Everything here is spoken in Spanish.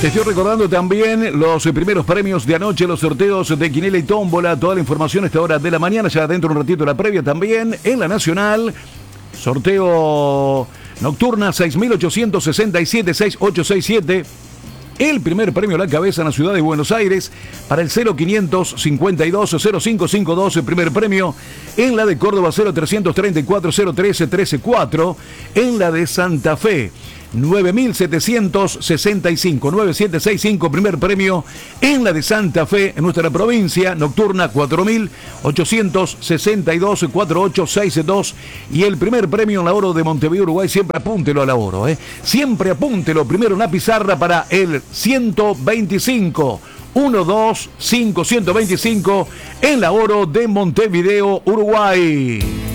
Te estoy recordando también los primeros premios de anoche, los sorteos de Quinela y Tómbola. Toda la información a esta hora de la mañana, ya dentro de un ratito la previa también. En la Nacional, sorteo nocturna 6867-6867. El primer premio a la cabeza en la ciudad de Buenos Aires para el 0552-0552, el primer premio. En la de Córdoba 0334-013-134. En la de Santa Fe 9765, primer premio. En la de Santa Fe, en nuestra provincia, nocturna 4862, 4862. Y el primer premio en la Oro de Montevideo, Uruguay. Siempre apúntelo a la Oro, siempre apúntelo primero en la pizarra para el 125. 125 125 en la Oro de Montevideo, Uruguay.